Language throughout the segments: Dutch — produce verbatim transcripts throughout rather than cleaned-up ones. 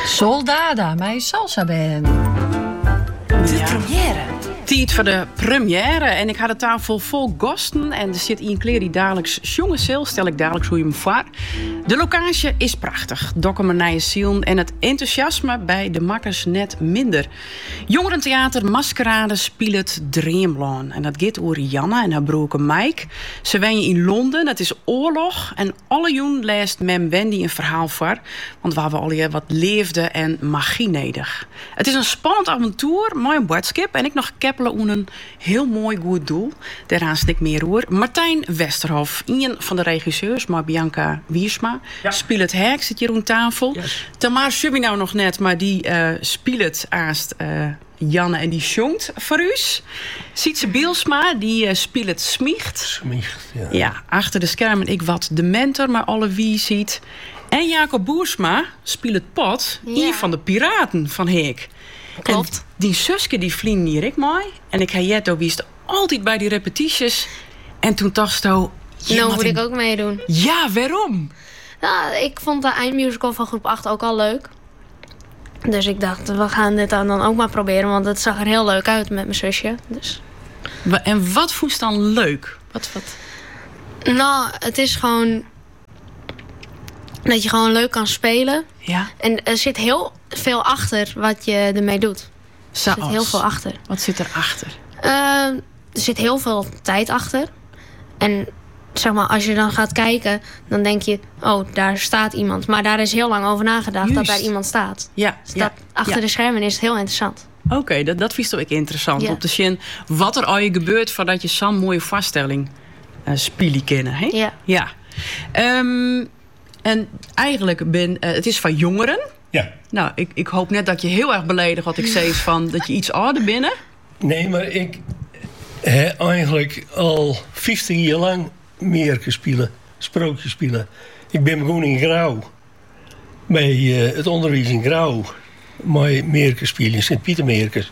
Soldada, mijn salsa band. De ja. première. Tijd voor de première. En ik had de tafel vol gasten. En er zit Ian Kleer die dagelijks jongen zil. Stel ik dagelijks hoe je hem voor. De locatie is prachtig. Dokken mijn nije zielen. En het enthousiasme bij de makkers net minder. Jongerentheater Maskerade speelt het Dreamland. En dat gaat over Janne en haar broer Mike. Ze wonen in Londen. Het is oorlog. En alle joen leest mem Wendy een verhaal voor. Want waar we al je wat leefde en magie nedig. Het is een spannend avontuur. Mooi een boodschap. En ik nog keppelen om een heel mooi goed doel. Daaraan stik meer hoor. Martijn Westerhof. Een van de regisseurs. Maar Bianca Wiersma. Ja. Speelt het hek. Zit hier rond tafel. Yes. Tamar Subie nou nog net. Maar die uh, speelt het aast uh, Janne. En die zongt voor u. Sietse Bielsma. Die uh, speelt het Smicht. Smicht, ja. Ja, achter de schermen ik wat de mentor. Maar alle wie ziet. En Jacob Boersma speelt het pot. Ja. Een van de piraten van Heek. Klopt. En die zuske die vliegen hier ik mooi. En ik heb Jetto wist altijd bij die repetities. En toen dacht ik... Ja, nou moet ik ook meedoen. Ja, waarom? Nou, ik vond de eindmusical van groep acht ook al leuk. Dus ik dacht, we gaan dit dan ook maar proberen. Want het zag er heel leuk uit met mijn zusje. Dus. En wat vond je dan leuk? Wat, wat? Nou, het is gewoon... dat je gewoon leuk kan spelen. Ja. En er zit heel veel achter wat je ermee doet. Zoals? Er zit heel veel achter. Wat zit er achter? Uh, er zit heel veel tijd achter. En zeg maar, als je dan gaat kijken, dan denk je... oh, daar staat iemand. Maar daar is heel lang over nagedacht. Juist. Dat daar iemand staat. Ja, dus ja, dat achter ja. de schermen is het heel interessant. Oké, okay, dat, dat vind ik interessant. Ja. Op de zin, wat er al je gebeurt voordat je zo'n mooie vaststelling uh, spelen kennen. Hè? Ja. Ja. Um, en eigenlijk ben uh, het is van jongeren. Ja. Nou, ik, ik hoop net dat je heel erg beledigd wat ik zei van dat je iets ouder binnen. Nee, maar ik heb eigenlijk al vijftig jaar lang meer spelen, sprookjes spelen. Ik ben gewoon in Grauw. Bij uh, het onderwijs in Grauw. Maar Meerkes spelen, in Sint-Pieter-Meerkes.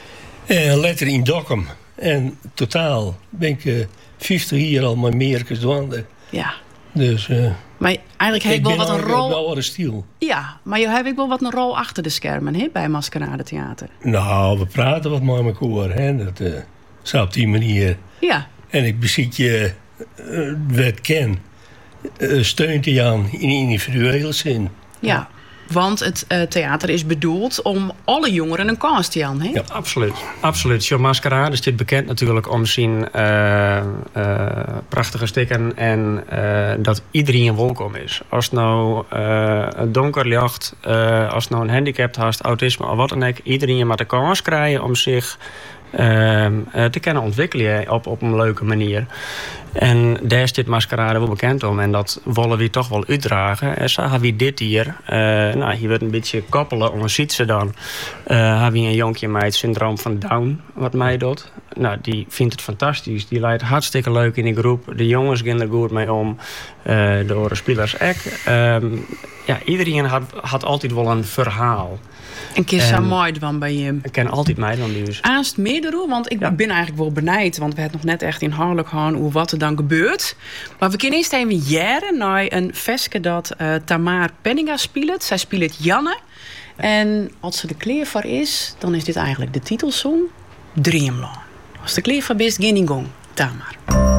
En later in Dokkum. En totaal ben ik uh, vijftig jaar al met Meerkes dwanden. Ja. Dus... Uh, Maar eigenlijk heb ik wel wat een rol. Wel wat een stiel. Ja, maar je hebt wel wat een rol achter de schermen hè, bij Maskerade Theater. Nou, we praten wat met elkaar, hè? Dat uh, zo op die manier. Ja. En ik beziet je uh, wat ken, uh, steunt je aan in individuele zin. Ja. Ja. Want het uh, theater is bedoeld om alle jongeren een kans te aan, hè? Ja, absoluut. Absoluut. Show Maskerade is dit bekend natuurlijk om zijn uh, uh, prachtige stikken en uh, dat iedereen welkom is. Als het nou uh, donker licht, uh, als het nou een handicap hast, autisme of wat dan ook, iedereen moet de kans krijgen om zich uh, uh, te kunnen ontwikkelen op, op een leuke manier. En daar is dit Maskerade wel bekend om. En dat willen we toch wel uitdragen. En zagen we dit hier. Uh, nou, hier wordt een beetje koppelen. Onder ziet ze dan. Uh, hebben we een jonkje met het syndroom van Down. Wat mij doet. Nou, die vindt het fantastisch. Die leidt hartstikke leuk in die groep. De jongens gaan er goed mee om. Uh, de spelers ook. Um, ja, iedereen had, had altijd wel een verhaal. Een keer zo mooi dan bij je. Ik ken altijd mij dan dus. Aanst meerdere, want ik ja. ben eigenlijk wel benijd. Want we hebben nog net echt inhoudelijk gaan hoe wat er dan gebeurt. Maar we kunnen eerst even jaren naar een veske dat uh, Tamar Penninga speelt. Zij speelt Janne. Ja. En als ze er klaar voor is, dan is dit eigenlijk de titelsong Dreamland. Als de klaar voor bent, ging die gong. Tamar.